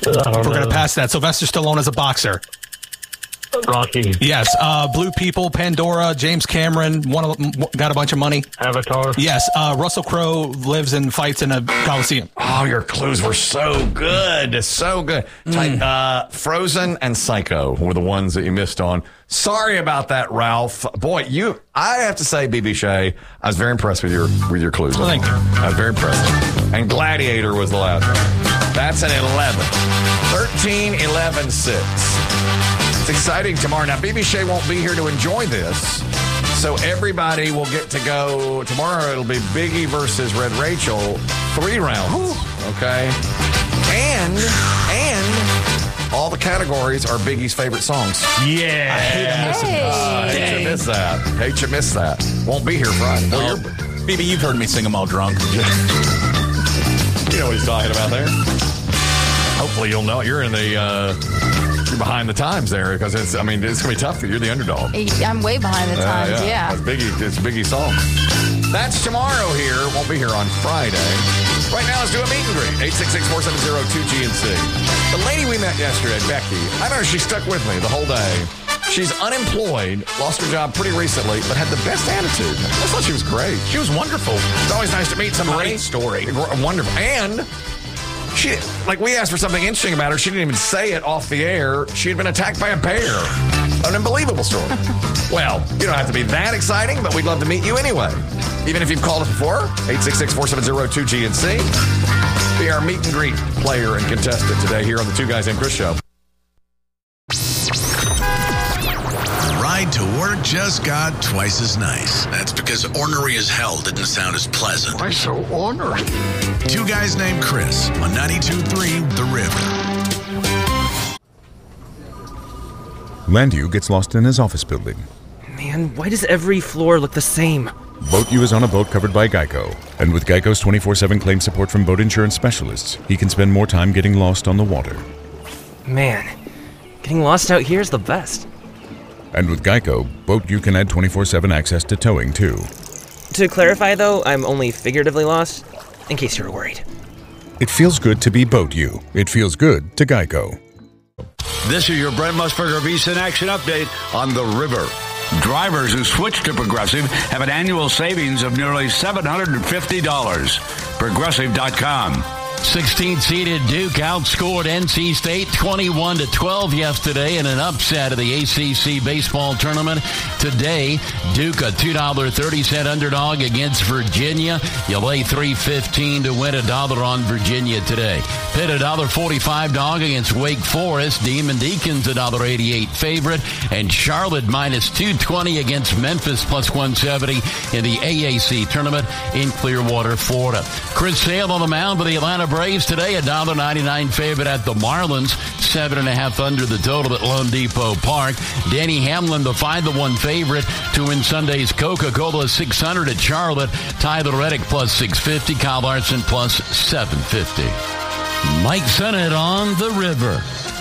If we're going to pass that, Sylvester Stallone as a boxer. Rocky. Yes. Blue People, Pandora, James Cameron, got a bunch of money. Avatar. Yes. Russell Crowe lives and fights in a Coliseum. Oh, your clues were so good. So good. Frozen and Psycho were the ones that you missed on. Sorry about that, Ralph. Boy, I have to say, BB Shea, I was very impressed with your clues. Well, thank you. I was very impressed. And Gladiator was the last one. That's an 11. 13, 11, 6. It's exciting tomorrow. Now, BB Shea won't be here to enjoy this, so everybody will get to go. Tomorrow it'll be Biggie versus Red Rachel, 3 rounds, okay? And all the categories are Biggie's favorite songs. Yeah. Hate you miss that. Hate you miss that. Won't be here Friday. Well, BB, you've heard me sing them all drunk. You know what he's talking about there. Hopefully you'll know. You're in the... You're behind the times there because it's going to be tough for you. You're the underdog. I'm way behind the times, yeah. It's Biggie's song. That's tomorrow here. Won't be here on Friday. Right now, let's do a meet and greet. 866-470-2GNC. The lady we met yesterday, Becky, I don't know, she stuck with me the whole day. She's unemployed, lost her job pretty recently, but had the best attitude. I thought she was great. She was wonderful. It's always nice to meet somebody. Great story. Wonderful. And... we asked for something interesting about her. She didn't even say it off the air. She had been attacked by a bear. An unbelievable story. Well, you don't have to be that exciting, but we'd love to meet you anyway. Even if you've called us before, 866-470-2GNC. Be our meet and greet player and contestant today here on the Two Guys Named Chris Show. Ride to work just got twice as nice. That's because ornery as hell didn't sound as pleasant. Why so ornery? Two Guys Named Chris on 92.3 The River. Landu gets lost in his office building. Man, why does every floor look the same? Boat U is on a boat covered by Geico. And with Geico's 24/7 claim support from boat insurance specialists, he can spend more time getting lost on the water. Man, getting lost out here is the best. And with Geico, Boat U can add 24/7 access to towing, too. To clarify, though, I'm only figuratively lost, in case you were worried. It feels good to be Boat U. It feels good to Geico. This is your Brent Musburger VSiN Action Update on the river. Drivers who switch to Progressive have an annual savings of nearly $750. Progressive.com. 16th-seeded Duke outscored NC State 21-12 yesterday in an upset of the ACC baseball tournament. Today, Duke a $2.30 underdog against Virginia. You lay $3.15 to win $1 on Virginia today. Pitt $1.45 dog against Wake Forest. Demon Deacons $1.88 favorite. And Charlotte minus 220 against Memphis plus 170 in the AAC tournament in Clearwater, Florida. Chris Sale on the mound for the Atlanta Braves today, $1.99 favorite at the Marlins, 7.5 under the total at Lone Depot Park. Danny Hamlin, the 5-1 favorite to win Sunday's Coca-Cola 600 at Charlotte. Tyler Reddick plus 650, Kyle Larson plus 750. Mike Sennett on the river.